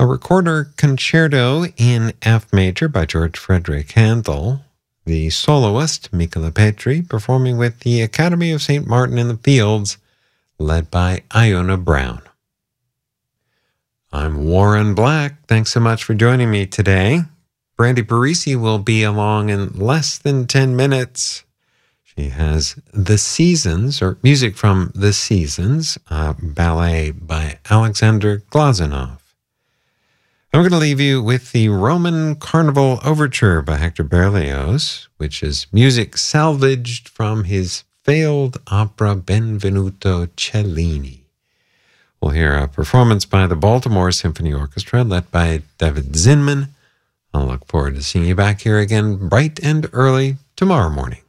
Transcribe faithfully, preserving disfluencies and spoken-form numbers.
A recorder concerto in F major by George Frederick Handel. The soloist, Michala Petri, performing with the Academy of Saint Martin in the Fields, led by Iona Brown. I'm Warren Black. Thanks so much for joining me today. Brandy Parisi will be along in less than ten minutes. She has The Seasons, or music from The Seasons, a ballet by Alexander Glazunov. I'm going to leave you with the Roman Carnival Overture by Hector Berlioz, which is music salvaged from his failed opera Benvenuto Cellini. We'll hear a performance by the Baltimore Symphony Orchestra, led by David Zinman. I'll look forward to seeing you back here again bright and early tomorrow morning.